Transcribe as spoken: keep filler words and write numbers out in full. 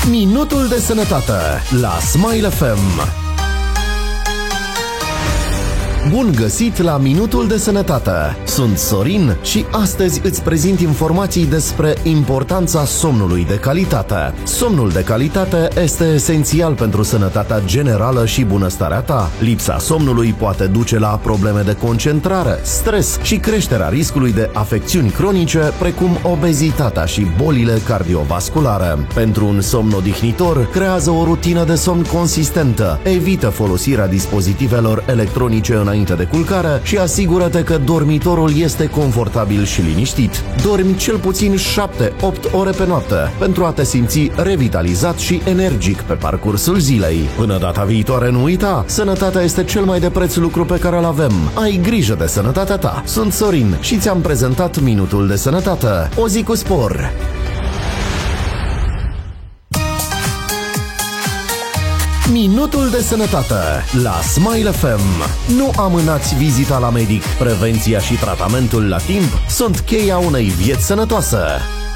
Minutul de Sănătate la Smile F M. Bun găsit la Minutul de Sănătate! Sunt Sorin și astăzi îți prezint informații despre importanța somnului de calitate. Somnul de calitate este esențial pentru sănătatea generală și bunăstarea ta. Lipsa somnului poate duce la probleme de concentrare, stres și creșterea riscului de afecțiuni cronice, precum obezitatea și bolile cardiovasculare. Pentru un somn odihnitor, creează o rutină de somn consistentă, evită folosirea dispozitivelor electronice înainte de culcare și asigură-te că dormitorul este confortabil și liniștit. Dormi cel puțin șapte opt ore pe noapte pentru a te simți revitalizat și energic pe parcursul zilei. Până data viitoare, nu uita, sănătatea este cel mai de preț lucru pe care îl avem. Ai grijă de sănătatea ta. Sunt Sorin și ți-am prezentat Minutul de Sănătate. O zi cu spor! Minutul de Sănătate la Smile F M. Nu amânați vizita la medic. Prevenția și tratamentul la timp sunt cheia unei vieți sănătoase.